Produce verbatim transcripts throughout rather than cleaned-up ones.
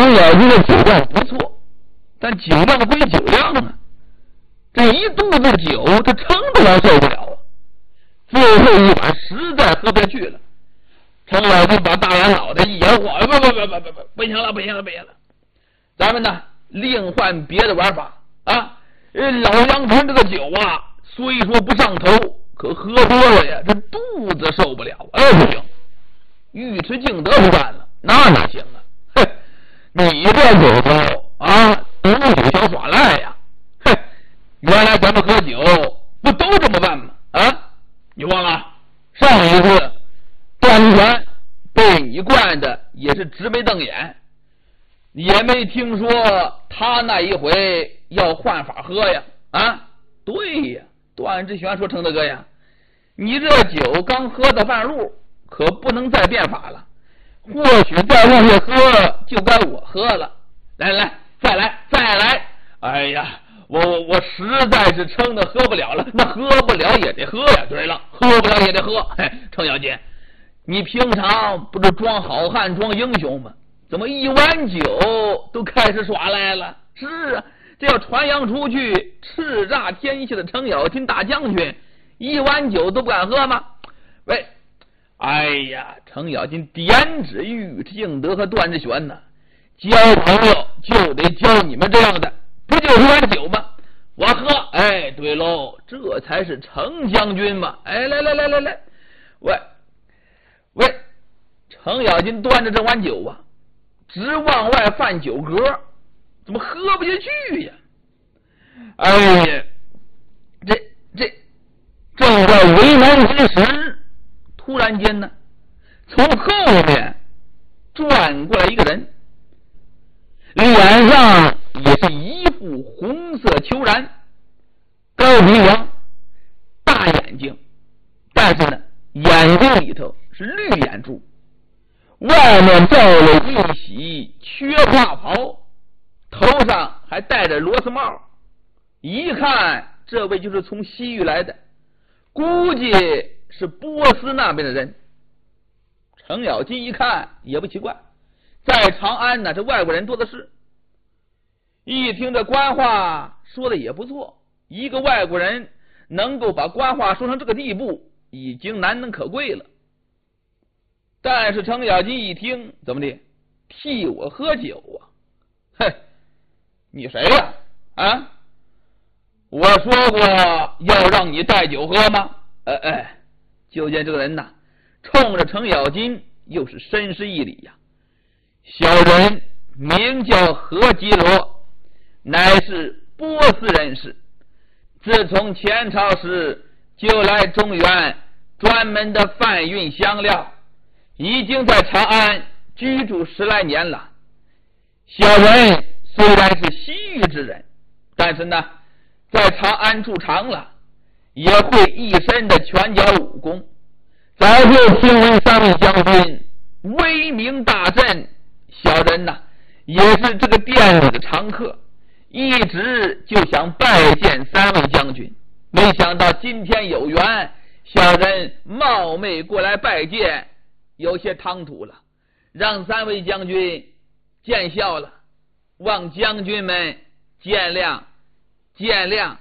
程咬金的酒量不错，但酒量归酒量啊，这一肚子酒，这撑得了受不了啊。最后一碗实在喝不下去了，程咬金把大碗脑袋一摇晃，不不不不不不，不行了不行了不行了，咱们呢另换别的玩法啊！老杨春这个酒啊，虽说不上头，可喝多了呀，这肚子受不了。哎，不行，尉迟敬德不干了，那哪行啊？嘿，你这酒头啊，不许小耍赖呀！嘿，原来咱们喝酒不都这么办吗？啊，你忘了上一次段志全被你灌的也是直眉瞪眼，也没听说他那一回要换法喝呀？啊，对呀，段志全说程大哥呀，你这酒刚喝到半路，可不能再变法了，或许再往下喝就该我喝了。来来，再来再来！哎呀，我我我实在是撑得喝不了了，那喝不了也得喝呀。对了，喝不了也得喝。嘿，程咬金，你平常不是装好汉装英雄吗？怎么一碗酒都开始耍赖了？是啊，这要传扬出去，叱咤天下的程咬金大将军，一碗酒都不敢喝吗？喂，哎呀，程咬金点指尉迟敬德和段志玄呢，交朋友就得交你们这样的，不就是碗酒吗？我喝，哎，对喽，这才是程将军嘛！哎，来来来来来，喂喂，程咬金端着这碗酒啊，直往外泛酒嗝，怎么喝不下去呀？哎呀，这这正在为难之时，突然间呢，从后面转过来一个人，脸上也是一副红色虬髯，高鼻梁，大眼睛，但是呢，眼睛里头是绿眼珠，外面罩了一袭缺胯袍，头上还戴着螺丝帽，一看这位就是从西域来的，估计是波斯那边的人。程咬金一看也不奇怪，在长安呢，这外国人多的是。一听这官话说的也不错，一个外国人能够把官话说成这个地步，已经难能可贵了。但是程咬金一听，怎么的，替我喝酒啊？嘿，你谁呀？啊，我说过要让你带酒喝吗？哎哎，就见这个人呐，冲着程咬金又是深施一礼呀。小人名叫何基罗，乃是波斯人士，自从前朝时就来中原专门的贩运香料，已经在长安居住十来年了。小人虽然是西域之人，但是呢，在长安住长了，也会一身的拳脚武功。早就听闻三位将军威名大振，小人呢也是这个店里的常客，一直就想拜见三位将军，没想到今天有缘，小人冒昧过来拜见，有些唐突了，让三位将军见笑了，望将军们见谅见谅。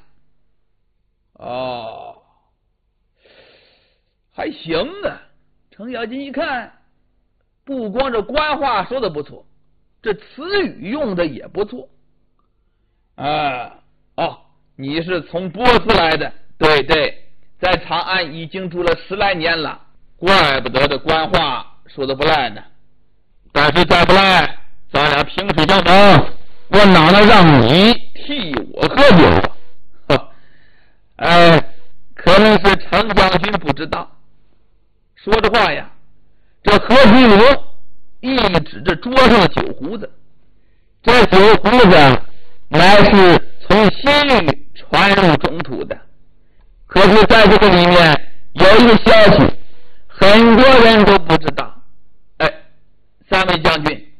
哦，还行啊。程咬金一看，不光这官话说的不错，这词语用的也不错啊。哦，你是从波斯来的？对对，在长安已经住了十来年了，怪不得这官话说的不赖呢。但是再不赖，咱俩萍水相逢，我哪能让你替我喝酒啊？呵，哎，可能是程将军不知道。说着话呀，这何基罗一指着桌上的酒壶子，这酒壶子乃是从西域传入中土的。可是在这个里面有一个消息，很多人都不知道。哎，三位将军，